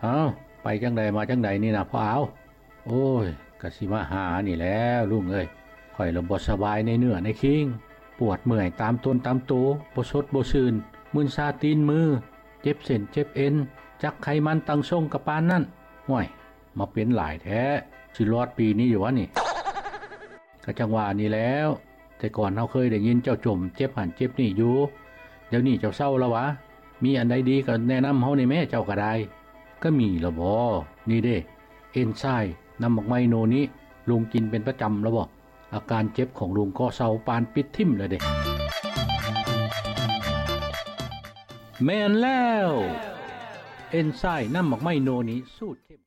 เอาไปจังใดมาจังใดนี่นะพ่อเอาโอ้ยกะสิมาหานี่แล้วลุงเอ้ยข่อยลมบ่สบายในเนื้อในคิงปวดเมื่อยตามต้นตามตัวบ่สดบ่ซื่นมึนซาตีนมือเจ็บเส้นเจ็บเอ็นจักไขมันตังทรงกะปานนั่นห่วยมาเป็นหลายแท้สิรอดปีนี้อยู่วะนี่ก็จังหวะนี้แล้วแต่ก่อนเฮาเคยได้ยินเจ้าจมเจ็บหันเจ็บนี่อยู่เดี๋ยวนี้เจ้าเศร้าแล้ววะมีอันใดดีก็แนะนำเฮานี่แม่เจ้าก็ได้ก็มีละบ่นี่เด้เอนไซม์น้ำหมกไมโนนี้ลุงกินเป็นประจำแล้วบ่อาการเจ็บของลุงก็เศร้าปานปิดทิ่มเลยเด้แม่นแล้วเอนไซม์น้ำหมกไมโนนี้สูตรเข้ม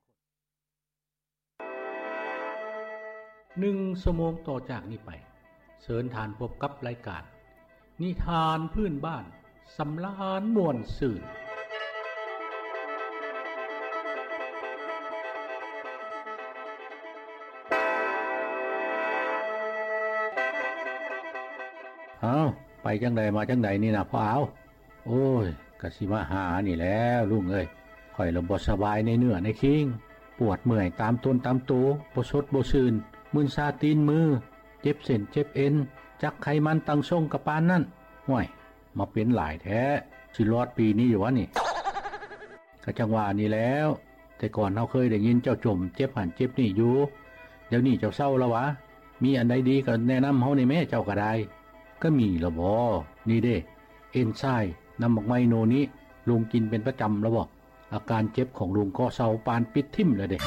ข้น1 ชั่วโมงต่อจากนี้ไปเชิญทานพบกับรายการนิทานพื้นบ้านสำราญม่วนซื่นเอาไปจังใดมาจังใดนี่นะพ่อเอาโอ้ยกะสิมาหานี่แล้วลุงเอ้ยข่อยลมบ่สบายในเนื้อในคิงปวดเมื่อยตามต้นตามตัวบ่สดบ่ซื่นมึนซาตีนมือเจ็บเส้นเจ็บเอ็นจักไขมันตังทรงกะปานนั่นห่วยมาเป็นหลายแท้สิรอดปีนี้อยู่วะนี่ก็จังหวะนี้แล้วแต่ก่อนเฮาเคยได้ยินเจ้าจมเจ็บหันเจ็บนี่อยู่เดี๋ยวนี้เจ้าเศร้าแล้ววะมีอันใดดีก็แนะนำเฮานี่แม่เจ้าก็ได้ก็มีละบ่นี่เด้เอนไซม์น้ำหมกไมโนนี้ลุงกินเป็นประจำแล้วบ่อาการเจ็บของลุงก็เศร้าปานปิดทิ่มเลยเด้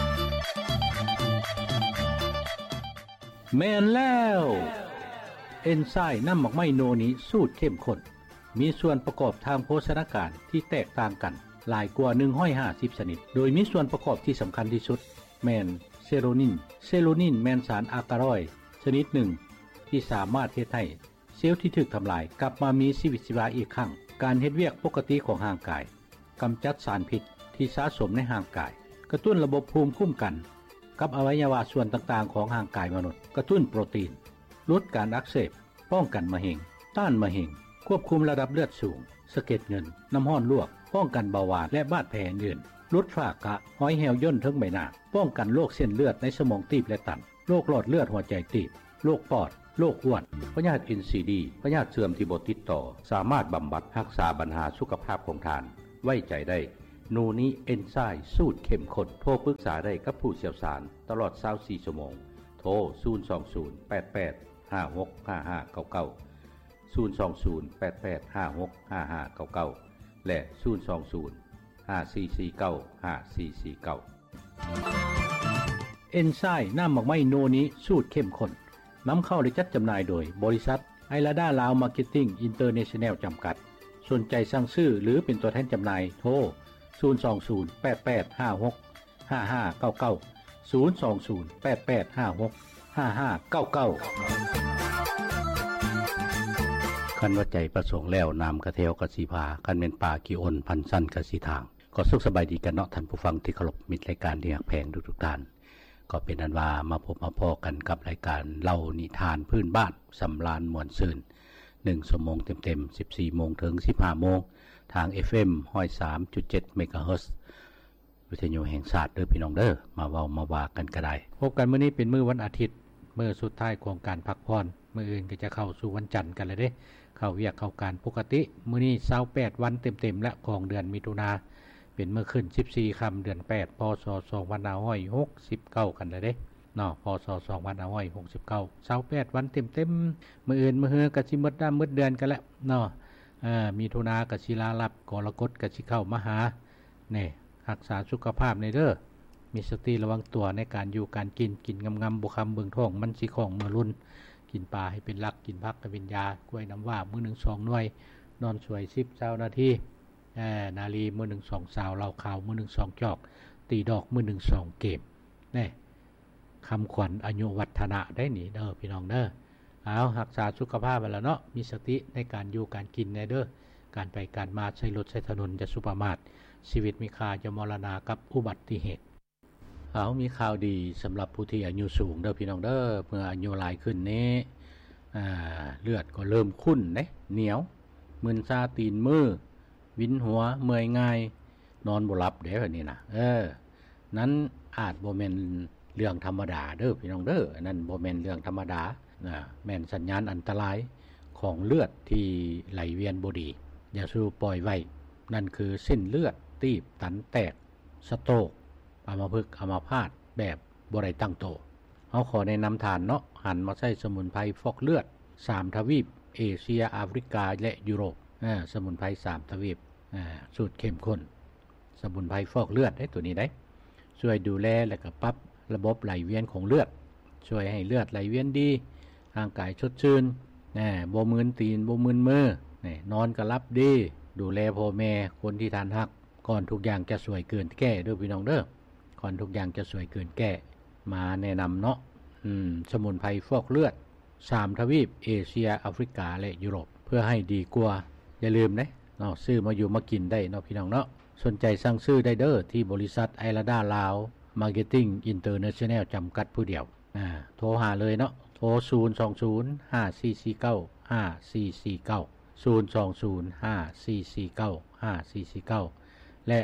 แม่นแล้วเอนไซม์น้ำหมกไมโนนี้สูตรเข้มข้นมีส่วนประกอบทางโภชนาการที่แตกต่างกันหลายกว่า150ชนิดโดยมีส่วนประกอบที่สำคัญที่สุดแม่นเซโรนินแม่นสารอะกาลอยด์ชนิดหนึ่งที่สามารถเฮ็ดให้เซลล์ที่ถูกทำลายกลับมามีชีวิตชีวาอีกครั้งการเฮ็ดเวียกปกติของร่างกายกำจัดสารพิษที่สะสมในร่างกายกระตุ้นระบบภูมิคุ้มกันกับอวัยวะส่วนต่างๆของร่างกายมนุษย์กระตุ้นโปรตีนลดการอักเสบป้องกันมะเร็งต้านมะเร็งควบคุมระดับเลือดสูงสะเก็ดเงินน้ำร้อนลวกป้องกันเบาหวานและบาดแผลอื่นลดฝ้ากระห้อยแหวย่นทั้งใบหน้าป้องกันโรคเส้นเลือดในสมองตีบและตันโรคหลอดเลือดหัวใจตีบโรคปอดโรคอ้วนพยาธิ NCD พยาธิเสื่อมที่บ่ติดต่อสามารถบำบัดรักษาปัญหาสุขภาพของท่านไว้ใจได้นูนี้เอนไซม์สูตรเข้มข้นโทรปรึกษาได้กับผู้เชี่ยวชาญตลอด24ชั่วโมงโทร02088565599 และ02054495449เอนไซม์น้ำหมกไมโนนี้สูตรเข้มข้นนำเข้าและจัดจำหน่ายโดยบริษัทไอลาดาลาวมาร์เก็ตติ้งอินเตอร์เนชั่นแนลจำกัดสนใจสั่งซื้อหรือเป็นตัวแทนจำหน่ายโทร02088565599 02088565599คันว่าใจประสงค์แล้วนำกระเทวกสิภาคันเป็นป่ากิอนพันสั้นกสิทางก็สุขสบายดีกันเนาะท่านผู้ฟังที่เคารพมิตรรายการที่รักแพงทุกท่านก็เป็นอันว่ามาพบมาพอกันกับรายการเล่านิทานพื้นบ้านสำราญม่วนซื่น1 ชั่วโมงเต็มๆ 14 โมงถึง 15 โมงทาง FM 103.7 เมกะเฮิรตซ์วิทยุแห่งชาติเด้อพี่น้องเด้อมาเว้ามาว่ากันก็ได้พบกันมื้อนี้เป็นมื้อวันอาทิตย์มื้อสุดท้ายของการพักผ่อนมื้ออื่นก็จะเข้าสู่วันจันทร์กันแล้วเด้เข้าเวียกเข้าการปกติมื้อนี้28วันเต็มๆและของเดือนมิถุนายนเป็นเมื่อขึ้น14ค่ำเดือน8พศ2569กันแล้วเด้เนาะพศ2569 28วันเต็มๆมื้ออื่นมื้อเฮือก็สิหมดหมดเดือนกันแล้วเนาะมิถุนายนก็สิลาลับกรกฎก็สิเข้ามาหานี่รักษาสุขภาพในเด้อมีสติระวังตัวในการอยู่การกินงำๆบ่คำเบิ่งท้องมันสิของมื้อรุ่นกินปลาให้เป็นหลักกินผักให้เป็นยากล้วยน้ำว้ามื้อนึง2หน่วยนอนสวย10 นาทีนาลีมื้อนึง2ซาวเหล้าขาวมื้อนึง2จอกตีดอกมื้อนึง2เกมนี่คำขวัญอายุวัฒนะได้นี่เด้อพี่น้องเด้อเอารักษาสุขภาพไว้แล้วเนาะมีสติในการอยู่การกินในเด้อการไปการมาใช้รถใช้ถนนจะสุประมาทชีวิตมีค่าจะมรณะกับอุบัติเหตุเอามีข่าวดีสำหรับผู้ที่อายุสูงเด้อพี่น้องเด้อเมื่ออายุหลายขึ้นนี้เลือดก็เริ่มข้นเด้เหนียวมึนซาตีนมือวินหัวเมื่อยง่ายนอนบ่หลับเด้อนี่นะนั้นอาจบ่แม่นเรื่องธรรมดาเด้อพี่น้องเด้อนั่นบ่แม่นเรื่องธรรมดาแม่นสัญญาณอันตรายของเลือดที่ไหลเวียนบ่ดีอย่าสู้ปล่อยไว้นั่นคือเส้นเลือดตีบตันแตกสโตรกอัมพฤกษ์อัมพาตแบบบ่ได้ตั้งโตเฮาขอแนะนำทานเนาะหันมาใช้สมุนไพรฟอกเลือด3ทวีปเอเชียแอฟริกาและยุโรปสมุนไพร3ทวีปสูตรเข้มข้นสมุนไพรฟอกเลือดได้ตัวนี้ได้ช่วยดูแลและก็ปรับระบบไหลเวียนของเลือดช่วยให้เลือดไหลเวียนดีร่างกายสดชื่นบ่มึนตีนบ่มึนมือนอนก็หลับดีดูแลพ่อแม่คนที่ทานฮักก่อนทุกอย่างจะสวยเกินแก้เด้อพี่น้องเด้อก่อนทุกอย่างจะสวยเกินแก้มาแนะนำเนาะสมุนไพรฟอกเลือด3ทวีปเอเชียแอฟริกาและยุโรปเพื่อให้ดีกว่าอย่าลืมเนาะซื้อมาอยู่มากินได้เนาะพี่น้องเนาะสนใจสั่งซื้อได้เด้อที่บริษัทไอราดาลาวมาร์เก็ตติ้งอินเตอร์เนชั่นแนลจำกัดผู้เดียวโทรหาเลยเนาะโทร020-5449-5449 และ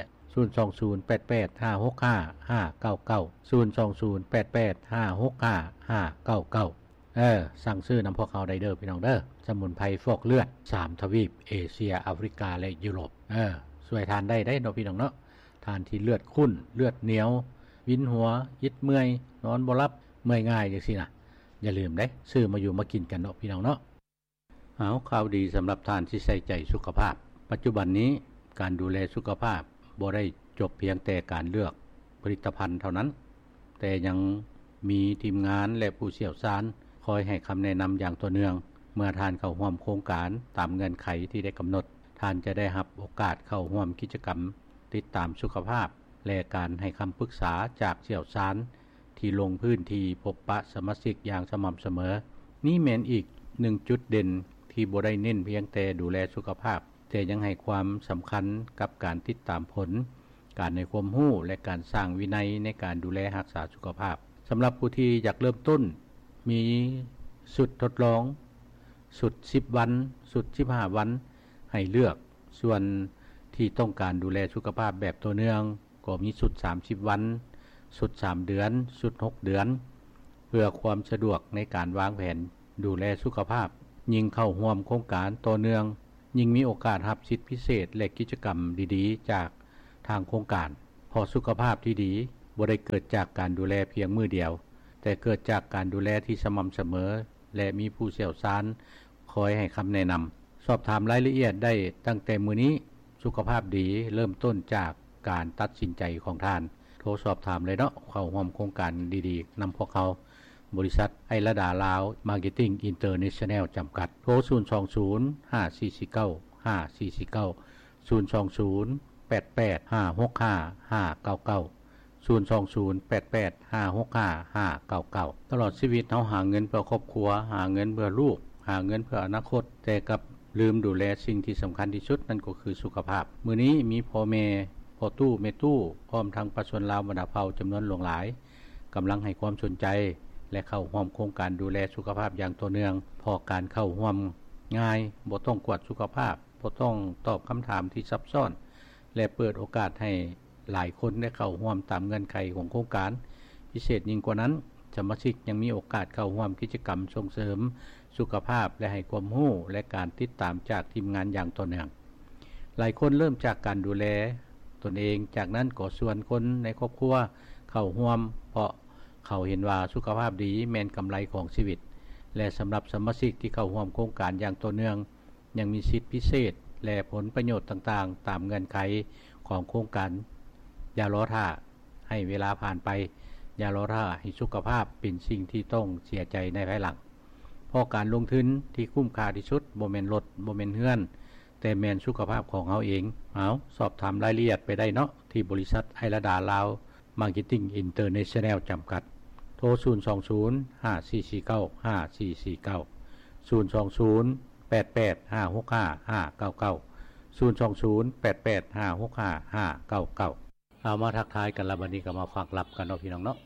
020-885-655-999 สั่งซื้อนำพวกเขาได้เด้อพี่น้องเด้อสมุนไพรฟอกเลือด3ทวีปเอเชียแอฟริกาและยุโรปช่วยทานได้เนาะพี่น้องเนาะทานที่เลือดข้นเลือดเหนียววินหัวยิดเมื่อยนอนบ่หลับเมื่อยง่ายจังซี่นะอย่าลืมซื้อมาอยู่มากินกันเนาะพี่น้องเนาะเอาข่าวดีสำหรับท่านที่ใส่ใจสุขภาพปัจจุบันนี้การดูแลสุขภาพบ่ได้จบเพียงแต่การเลือกผลิตภัณฑ์เท่านั้นแต่ยังมีทีมงานและผู้เชี่ยวชาญคอยให้คำแนะนำอย่างต่อเนื่องเมื่อท่านเข้าร่วมโครงการตามเงื่อนไขที่ได้กำหนดท่านจะได้รับโอกาสเข้าร่วมกิจกรรมติดตามสุขภาพและการให้คำปรึกษาจากเชี่ยวชาญที่ลงพื้นที่พบปะสมาชิกอย่างสม่ำเสมอนี่แม่นอีก1จุดเด่นที่บ่ได้เน้นเพียงแต่ดูแลสุขภาพแต่ยังให้ความสำคัญกับการติดตามผลการในความรู้และการสร้างวินัยในการดูแลรักษาสุขภาพสำหรับผู้ที่อยากเริ่มต้นมีสุดทดลองสุด10วันสุด15วันให้เลือกส่วนที่ต้องการดูแลสุขภาพแบบต่อเนื่องก็มีสุด30วันสุด3เดือนสุด6เดือนเพื่อความสะดวกในการวางแผนดูแลสุขภาพยิ่งเข้าร่วมโครงการต่อเนื่องยิ่งมีโอกาสรับสิทธิพิเศษและกิจกรรมดีๆจากทางโครงการพอสุขภาพที่ดีบ่ได้เกิดจากการดูแลเพียงมื้อเดียวแต่เกิดจากการดูแลที่สม่ำเสมอและมีผู้เชี่ยวชาญคอยให้คำแนะนำสอบถามรายละเอียดได้ตั้งแต่มื้อนี้สุขภาพดีเริ่มต้นจากการตัดสินใจของท่านโทรสอบถามเลยเนาะเข้าร่วมโครงการดีๆนำพวกเขาบริษัทไอราดาลาวมาร์เก็ตติ้งอินเตอร์เนชั่นแนลจำกัดโทร020-5495-449-020-885-655-999 ตลอดชีวิตเฮาหาเงินเพื่อครอบครัวหาเงินเพื่อลูกหาเงินเพื่ออนาคตแต่กับลืมดูแลสิ่งที่สำคัญที่สุดนั่นก็คือสุขภาพมื้อนี้มีพ่อแม่พ่อตู้แม่ตู้พร้อมทั้งประชาชนลาวบรรดาเผ่าจำนวนหลวงหลายกำลังให้ความสนใจและเข้าร่วมโครงการดูแลสุขภาพอย่างต่อเนื่องพอการเข้าร่วมง่ายบ่ต้องกวดสุขภาพบ่ต้องตอบคำถามที่ซับซ้อนและเปิดโอกาสให้หลายคนได้เข้าร่วมตามเงื่อนไขของโครงการพิเศษยิ่งกว่านั้นสมาชิกยังมีโอกาสเข้าร่วมกิจกรรมส่งเสริมสุขภาพและให้ความรู้และการติดตามจากทีมงานอย่างต่อเนื่องหลายคนเริ่มจากการดูแลตนเองจากนั้นก็ส่วนคนในครอบครัวเข้าร่วมเพราะเขาเห็นว่าสุขภาพดีแม่นกำไรของชีวิตและสำหรับสมาชิกที่เข้าร่วมโครงการอย่างต่อเนื่องยังมีสิทธิพิเศษและผลประโยชน์ต่างๆตามเงื่อนไขของโครงการอย่ารอท่าให้เวลาผ่านไปอย่ารอท่าให้สุขภาพเป็นสิ่งที่ต้องเสียใจในภายหลังเพราะการลงทุนที่คุ้มค่าที่สุดบ่แม่นรถบ่แม่นเฮือนแต่แม่นสุขภาพของเฮาเองสอบถามรายละเอียดไปได้เนาะที่บริษัทไอราดาลาวมาร์เก็ตติ้งอินเตอร์เนชั่นแนลจำกัดโทร020-5449-5449 020-885-655-999 020-885-655-999เอามาทักทายกันแล้วบัดนี้ก็มาฝากรับกันเนาะพี่น้องเนาะ